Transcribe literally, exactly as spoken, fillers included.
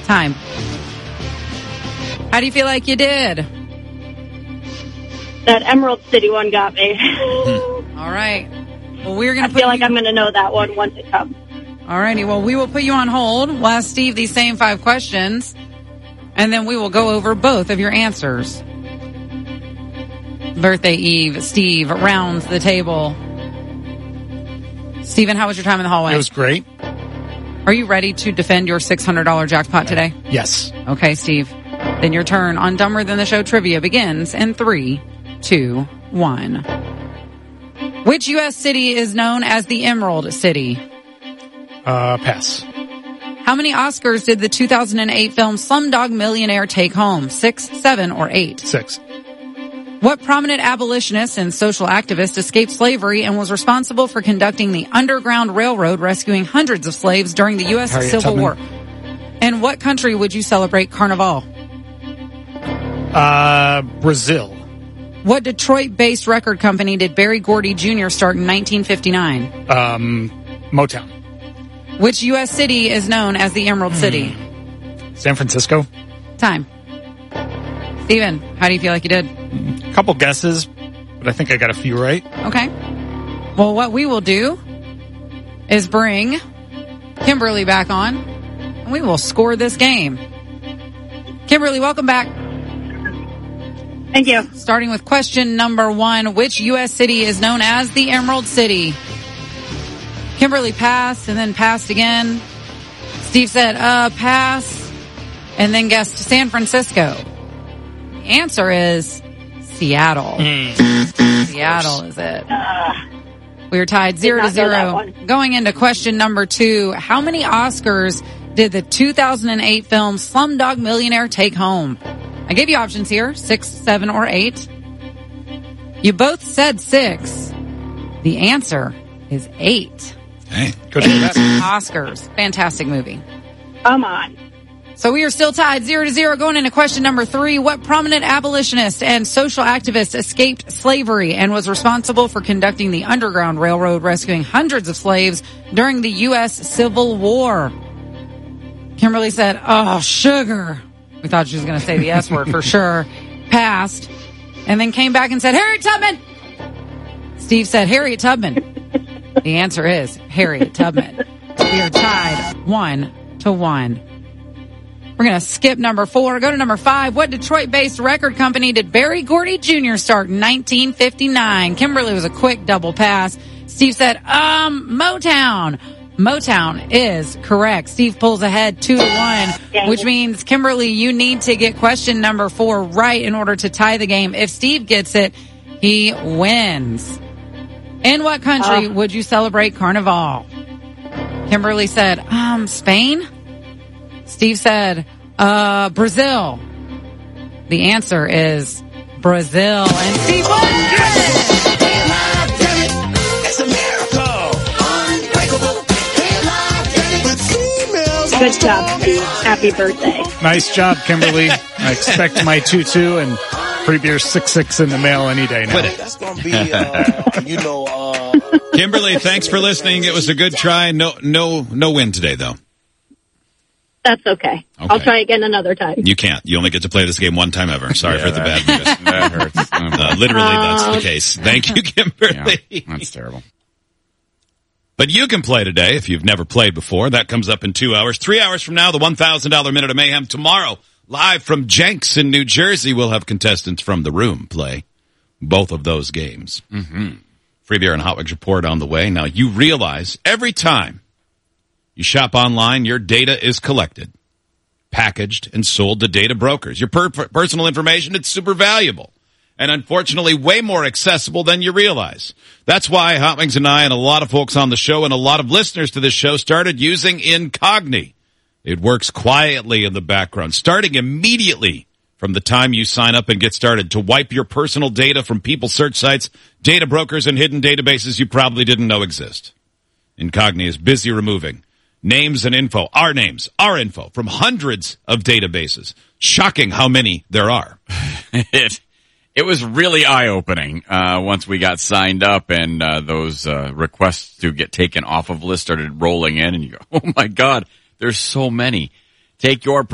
Time. How do you feel like you did? That Emerald City one got me. All right. Well, we're going I to put feel like you... I'm going to know that one once it comes. All righty. Well, we will put you on hold. We'll ask Steve these same five questions, and then we will go over both of your answers. Birthday Eve, Steve rounds the table. Steven, how was your time in the hallway? It was great. Are you ready to defend your six hundred dollars jackpot today? Yes. Okay, Steve. Then your turn on Dumber Than the Show trivia begins in three, two, one. Which U S city is known as the Emerald City? Uh, pass. How many Oscars did the two thousand eight film Slumdog Millionaire take home? Six, seven, or eight? Six. What prominent abolitionist and social activist escaped slavery and was responsible for conducting the Underground Railroad, rescuing hundreds of slaves during the U S Harriet Civil Tubman. War? In what country would you celebrate Carnival? Uh, Brazil. What Detroit-based record company did Berry Gordy Junior start in nineteen fifty-nine? Um, Motown. Which U S city is known as the Emerald City? San Francisco. Time. Steven, how do you feel like you did? A couple guesses, but I think I got a few right. Okay. Well, what we will do is bring Kimberly back on, and we will score this game. Kimberly, welcome back. Thank you. Starting with question number one. Which U S city is known as the Emerald City? Kimberly passed and then passed again. Steve said, uh, pass, and then guessed San Francisco. The answer is Seattle. Mm. Seattle is it. Uh, We are tied zero to not know that zero. one. Going into question number two. How many Oscars did the two thousand eight film Slumdog Millionaire take home? I gave you options here, six, seven, or eight. You both said six. The answer is eight. Hey, Good Eight for that. Oscars. Fantastic movie. come on. So we are still tied zero to zero going into question number three. What prominent abolitionist and social activist escaped slavery and was responsible for conducting the Underground Railroad, rescuing hundreds of slaves during the U S Civil War? Kimberly said, oh, sugar. We thought she was going to say the S word for sure. Passed. And then came back and said, Harriet Tubman. Steve said, Harriet Tubman. The answer is Harriet Tubman. We are tied one to one. We're going to skip number four. Go to number five. What Detroit-based record company did Berry Gordy Junior start in nineteen fifty-nine? Kimberly was a quick double pass. Steve said, um, Motown. Motown is correct. Steve pulls ahead two to one, which means, Kimberly, you need to get question number four right in order to tie the game. If Steve gets it, he wins. In what country Uh. would you celebrate Carnival? Kimberly said, um, Spain? Steve said, uh, Brazil. The answer is Brazil. And Steve wins! Good job, Steve. Happy birthday. Nice job, Kimberly. I expect my two two and free beer six six in the mail any day now. Quit it. That's gonna be, uh, you know, uh... Kimberly, thanks for listening. It was a good try. No, no, no win today, though. That's okay. Okay. I'll try again another time. You can't. You only get to play this game one time ever. Sorry Yeah, for the that- bad news. That hurts. Uh, literally, that's the case. Thank you, Kimberly. Yeah, that's terrible. But you can play today if you've never played before. That comes up in two hours. Three hours from now, the one thousand dollars Minute of Mayhem. Tomorrow, live from Jenks in New Jersey, we'll have contestants from The Room play both of those games. Mm-hmm. Free Beer and Hot Wings Report on the way. Now, you realize every time you shop online, your data is collected, packaged, and sold to data brokers. Your per- personal information, it's super valuable. And unfortunately, way more accessible than you realize. That's why Hot Wings and I and a lot of folks on the show and a lot of listeners to this show started using Incogni. It works quietly in the background, starting immediately from the time you sign up and get started to wipe your personal data from people's search sites, data brokers, and hidden databases you probably didn't know exist. Incogni is busy removing names and info, our names, our info, from hundreds of databases. Shocking how many there are. it it was really eye-opening uh, once we got signed up and uh, those uh, requests to get taken off of lists started rolling in, and you go, oh, my God, there's so many. Take your